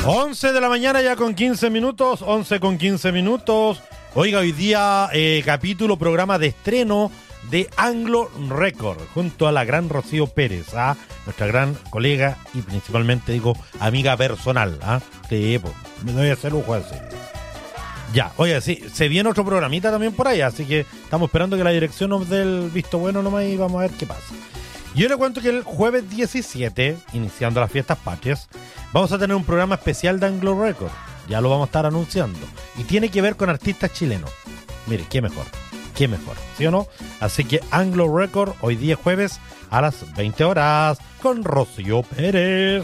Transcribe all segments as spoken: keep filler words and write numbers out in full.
once de la mañana ya con quince minutos, once con quince minutos. Oiga, hoy día eh, capítulo, programa de estreno de Anglo Record, junto a la gran Rocío Pérez, ¿ah? Nuestra gran colega y principalmente, digo, amiga personal. ¿ah? Sí, pues, me doy a hacer lujo así. Ya, oye, sí, se viene otro programita también por ahí, así que estamos esperando que la dirección nos dé el visto bueno nomás y vamos a ver qué pasa. Yo le cuento que el jueves diecisiete, iniciando las fiestas patrias, vamos a tener un programa especial de Anglo Record. Ya lo vamos a estar anunciando. Y tiene que ver con artistas chilenos. Mire, qué mejor, qué mejor, ¿sí o no? Así que Anglo Record, hoy día jueves, a las veinte horas, con Rocío Pérez.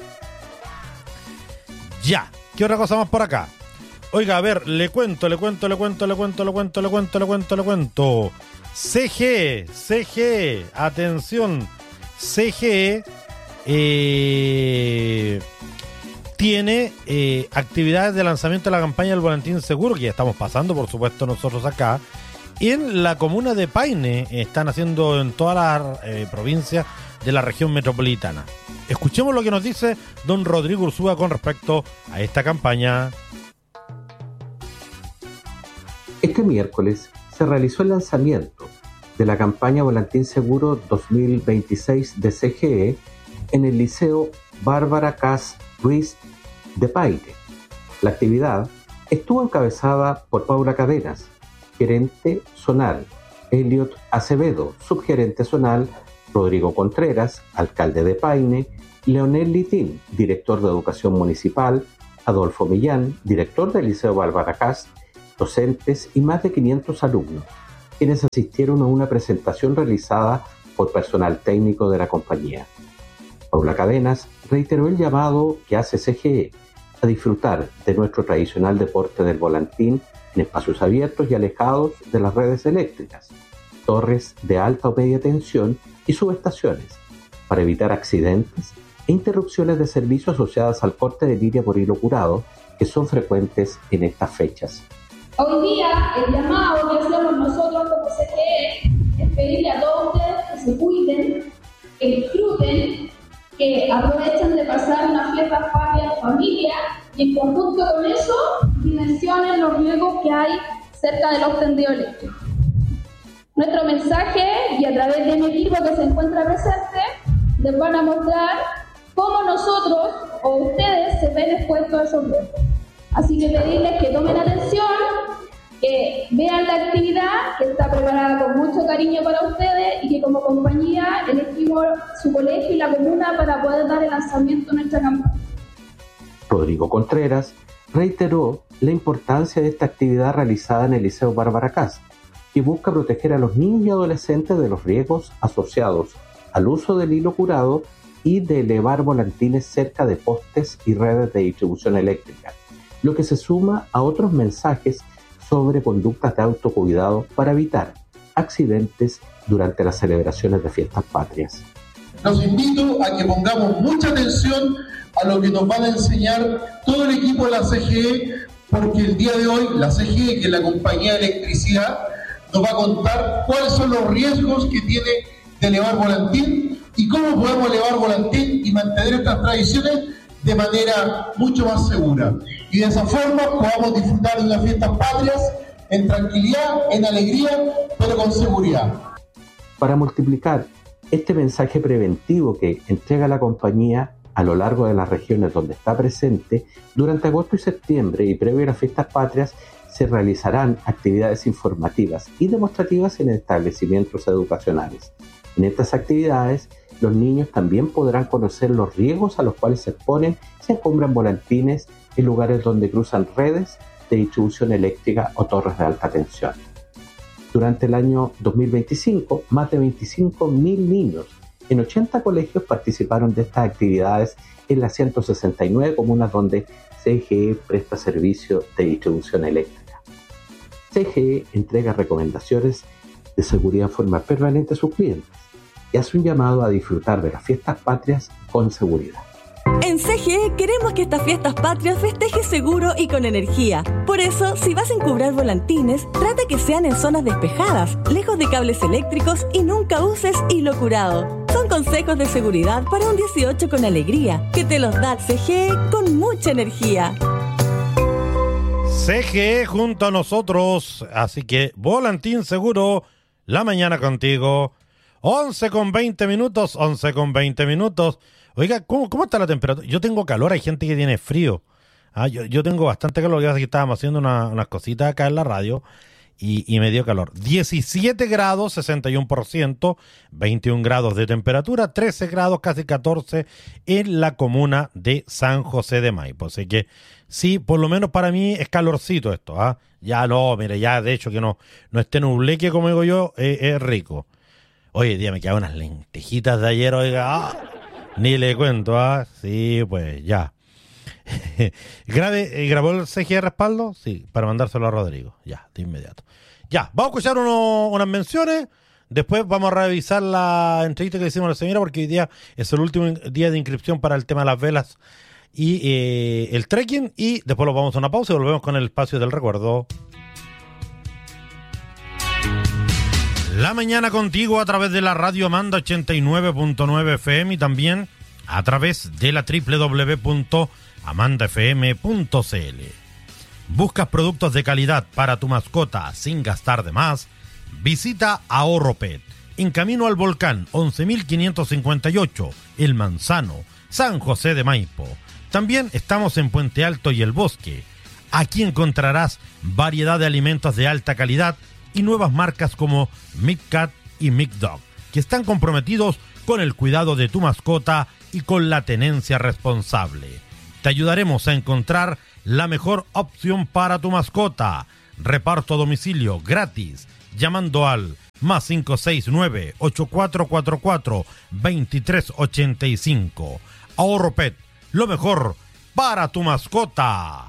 Ya, ¿qué otra cosa más por acá? Oiga, a ver, le cuento, le cuento, le cuento, le cuento, le cuento, le cuento, le cuento, le cuento. C G E, C G E, atención, C G E eh, tiene eh, actividades de lanzamiento de la campaña del Volantín Seguro, que ya estamos pasando, por supuesto, nosotros acá. En la comuna de Paine, están haciendo en todas las eh, provincias de la región metropolitana. Escuchemos lo que nos dice don Rodrigo Ursúa con respecto a esta campaña. Este miércoles se realizó el lanzamiento de la campaña Volantín Seguro dos mil veintiséis de C G E en el Liceo Bárbara Kass Ruiz de Paine. La actividad estuvo encabezada por Paula Cadenas, gerente zonal, Elliot Acevedo, subgerente zonal, Rodrigo Contreras, alcalde de Paine, Leonel Litín, director de Educación Municipal, Adolfo Millán, director del Liceo Bárbara Kass, docentes y más de quinientos alumnos, quienes asistieron a una presentación realizada por personal técnico de la compañía. Paula Cadenas reiteró el llamado que hace C G E a disfrutar de nuestro tradicional deporte del volantín en espacios abiertos y alejados de las redes eléctricas, torres de alta o media tensión y subestaciones, para evitar accidentes e interrupciones de servicio asociadas al corte de línea por hilo curado, que son frecuentes en estas fechas. Hoy día, el llamado que hacemos nosotros como C G E es pedirle a todos ustedes que se cuiden, que disfruten, que aprovechen de pasar unas fiestas patrias en familia y en conjunto con eso dimensionen los riesgos que hay cerca de los tendidos eléctricos. Nuestro mensaje, y a través de mi equipo que se encuentra presente, les van a mostrar cómo nosotros o ustedes se ven expuestos a esos riesgos. Así que pedirles que tomen atención, que vean la actividad, que está preparada con mucho cariño para ustedes y que como compañía elegimos su colegio y la comuna para poder dar el lanzamiento a nuestra campaña. Rodrigo Contreras reiteró la importancia de esta actividad realizada en el Liceo Bárbara Kass, que busca proteger a los niños y adolescentes de los riesgos asociados al uso del hilo curado y de elevar volantines cerca de postes y redes de distribución eléctrica, lo que se suma a otros mensajes sobre conductas de autocuidado para evitar accidentes durante las celebraciones de fiestas patrias. Los invito a que pongamos mucha atención a lo que nos van a enseñar todo el equipo de la C G E, porque el día de hoy la C G E, que es la compañía de electricidad, nos va a contar cuáles son los riesgos que tiene de elevar volantín y cómo podemos elevar volantín y mantener estas tradiciones de manera mucho más segura. Y de esa forma podamos disfrutar de unas fiestas patrias en tranquilidad, en alegría, pero con seguridad. Para multiplicar este mensaje preventivo que entrega la compañía a lo largo de las regiones donde está presente, durante agosto y septiembre y previo a las fiestas patrias se realizarán actividades informativas y demostrativas en establecimientos educacionales. En estas actividades, los niños también podrán conocer los riesgos a los cuales se exponen si encumbran volantines en lugares donde cruzan redes de distribución eléctrica o torres de alta tensión. Durante el año dos mil veinticinco, más de veinticinco mil niños en ochenta colegios participaron de estas actividades en las ciento sesenta y nueve comunas donde C G E presta servicio de distribución eléctrica. C G E entrega recomendaciones de seguridad en forma permanente a sus clientes y hace un llamado a disfrutar de las fiestas patrias con seguridad. En C G G E queremos que estas fiestas patrias festejes seguro y con energía. Por eso, si vas a encubrar volantines, trata que sean en zonas despejadas, lejos de cables eléctricos y nunca uses hilo curado. Son consejos de seguridad para un dieciocho con alegría, que te los da C G E con mucha energía. C G E junto a nosotros, así que volantín seguro, la mañana contigo. once con veinte minutos, once con veinte minutos. Oiga, ¿cómo, cómo está la temperatura? Yo tengo calor, hay gente que tiene frío. Ah, yo, yo tengo bastante calor, ya que estábamos haciendo una, unas cositas acá en la radio y, y me dio calor. diecisiete grados, sesenta y uno por ciento, veintiún grados de temperatura, trece grados, casi catorce en la comuna de San José de Maipo. Así que sí, por lo menos para mí es calorcito esto. ¿ah? Ya no, mire, ya de hecho que no, no esté nubleque como digo yo, eh, es rico. Oye, día me quedaban unas lentejitas de ayer, oiga, ah, ni le cuento, ¿ah? Sí, pues ya. Grave, ¿grabó el C G de respaldo? Sí, para mandárselo a Rodrigo, ya, de inmediato. Ya, vamos a escuchar uno, unas menciones, después vamos a revisar la entrevista que le hicimos a la señora, porque hoy día es el último día de inscripción para el tema de las velas y eh, el trekking, y después lo vamos a una pausa y volvemos con el espacio del recuerdo. La mañana contigo a través de la radio Amanda ochenta y nueve punto nueve F M y también a través de la doble u doble u doble u punto amanda f m punto c l. ¿Buscas productos de calidad para tu mascota sin gastar de más? Visita Ahorro Pet, en camino al volcán once mil quinientos cincuenta y ocho, El Manzano, San José de Maipo. También estamos en Puente Alto y El Bosque. Aquí encontrarás variedad de alimentos de alta calidad y nuevas marcas como Midcat y Middog, que están comprometidos con el cuidado de tu mascota y con la tenencia responsable. Te ayudaremos a encontrar la mejor opción para tu mascota. Reparto a domicilio gratis, llamando al más cinco seis nueve, ocho cuatro cuatro cuatro, dos tres ocho cinco. Ahorro Pet, lo mejor para tu mascota.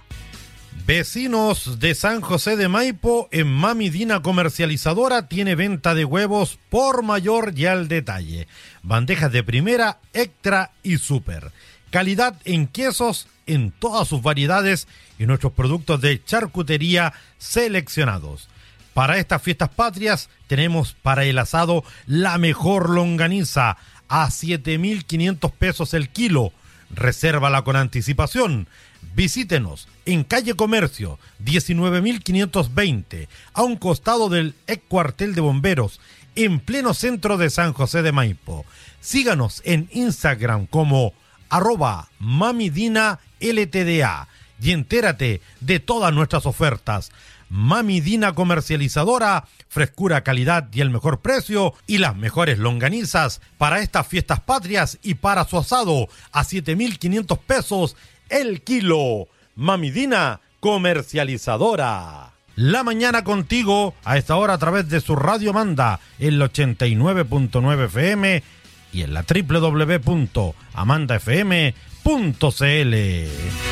Vecinos de San José de Maipo, en Mami Dina Comercializadora tiene venta de huevos por mayor y al detalle. Bandejas de primera, extra y super. Calidad en quesos en todas sus variedades y nuestros productos de charcutería seleccionados. Para estas fiestas patrias tenemos para el asado la mejor longaniza a siete mil quinientos pesos el kilo. Resérvala con anticipación. Visítenos en calle Comercio diecinueve mil quinientos veinte, a un costado del ex cuartel de bomberos, en pleno centro de San José de Maipo. Síganos en Instagram como arroba mamidina ltda y entérate de todas nuestras ofertas. Mami Dina Comercializadora, frescura, calidad y el mejor precio y las mejores longanizas para estas fiestas patrias y para su asado a siete mil quinientos pesos el kilo. Mami Dina Comercializadora. La mañana contigo a esta hora a través de su radio Amanda en el ochenta y nueve punto nueve F M y en la doble u doble u doble u punto amanda f m punto c l.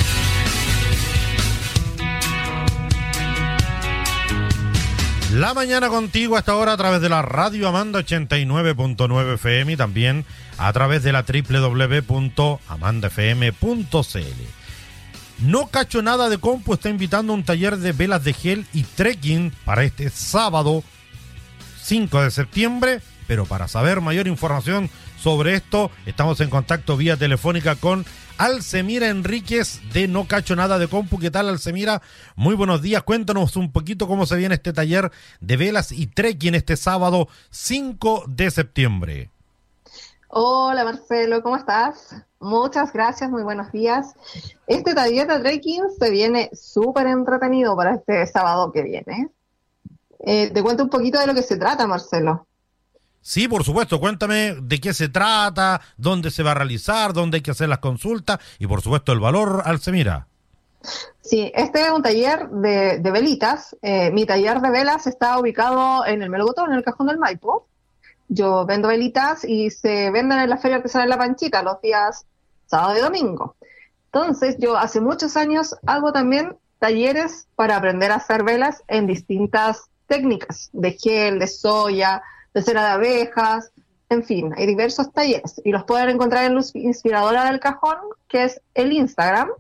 La mañana contigo a esta hora a través de la radio Amanda ochenta y nueve punto nueve F M y también a través de la doble u doble u doble u punto amanda f m punto c l. No Cacho Nada de Compu está invitando a un taller de velas de gel y trekking para este sábado cinco de septiembre, pero para saber mayor información sobre esto, estamos en contacto vía telefónica con Alcemira Enríquez de No Cacho Nada de Compu. ¿Qué tal, Alcemira? Muy buenos días. Cuéntanos un poquito cómo se viene este taller de velas y trekking este sábado cinco de septiembre. Hola, Marcelo, ¿cómo estás? Muchas gracias, muy buenos días. Este taller de trekking se viene súper entretenido para este sábado que viene. Eh, te cuento un poquito de lo que se trata, Marcelo. Sí, por supuesto, cuéntame de qué se trata, dónde se va a realizar, dónde hay que hacer las consultas y por supuesto el valor, Alcemira. Sí, este es un taller de, de velitas. Eh, mi taller de velas está ubicado en el Melocotón, en el Cajón del Maipo. Yo vendo velitas y se venden en la Feria Artesanal de La Panchita los días sábado y domingo. Entonces, yo hace muchos años hago también talleres para aprender a hacer velas en distintas técnicas, de gel, de soya, de cera de abejas, en fin, hay diversos talleres y los pueden encontrar en Luz Inspiradora del Cajón, que es el Instagram.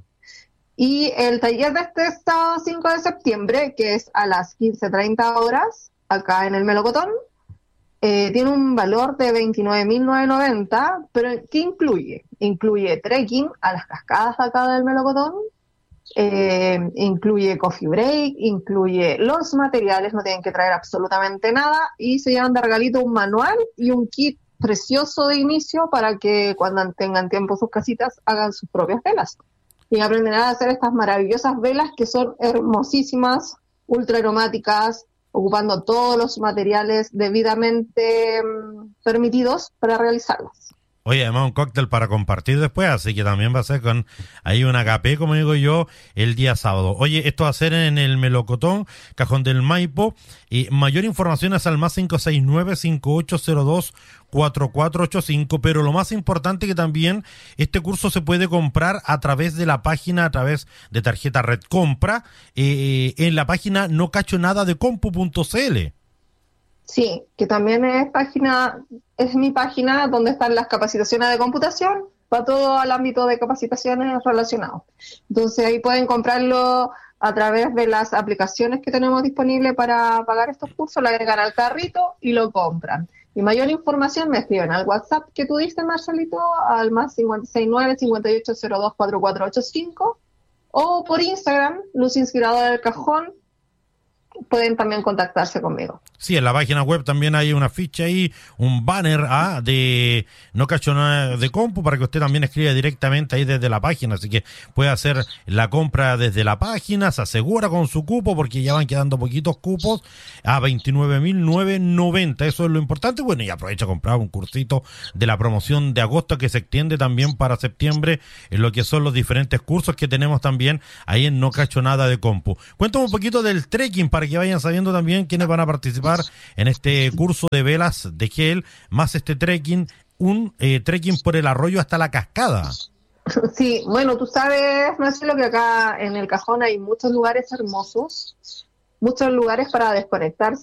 Y el taller de este sábado cinco de septiembre, que es a las quince treinta horas, acá en el Melocotón, eh, tiene un valor de veintinueve mil novecientos noventa, pero ¿qué incluye? Incluye trekking a las cascadas de acá del Melocotón, eh, incluye coffee break, incluye los materiales, no tienen que traer absolutamente nada, y se llevan de regalito un manual y un kit precioso de inicio para que cuando tengan tiempo sus casitas hagan sus propias velas. Y aprenderán a hacer estas maravillosas velas que son hermosísimas, ultra aromáticas, ocupando todos los materiales debidamente um, permitidos para realizarlas. Oye, además un cóctel para compartir después, así que también va a ser con ahí un agapé, como digo yo, el día sábado. Oye, esto va a ser en el Melocotón, Cajón del Maipo, y mayor información es al más cinco seis nueve, cinco ocho cero dos, cuatro cuatro ocho cinco, pero lo más importante que también este curso se puede comprar a través de la página, a través de tarjeta Red Compra, eh, en la página no cacho nada de compu punto c l. Sí, que también es página, es mi página donde están las capacitaciones de computación para todo el ámbito de capacitaciones relacionados. Entonces ahí pueden comprarlo a través de las aplicaciones que tenemos disponibles para pagar estos cursos, lo agregan al carrito y lo compran. Y mayor información me escriben al WhatsApp que tú diste, Marcelito, al más cinco seis nueve, cinco ocho cero dos, cuatro cuatro ocho cinco, o por Instagram, Luz Inspiradora del Cajón. Pueden también contactarse conmigo. Sí, en la página web también hay una ficha ahí, un banner ah, de no cacho nada de compu para que usted también escriba directamente ahí desde la página, así que puede hacer la compra desde la página, se asegura con su cupo porque ya van quedando poquitos cupos a veintinueve mil novecientos noventa, eso es lo importante. Bueno, y aprovecha a comprar un cursito de la promoción de agosto que se extiende también para septiembre en lo que son los diferentes cursos que tenemos también ahí en No Cacho Nada de Compu. Cuéntame un poquito del trekking para que vayan sabiendo también quiénes van a participar en este curso de velas de gel, más este trekking, un eh, trekking por el arroyo hasta la cascada. Sí, bueno, tú sabes, Marcelo, que acá en el Cajón hay muchos lugares hermosos, muchos lugares para desconectarse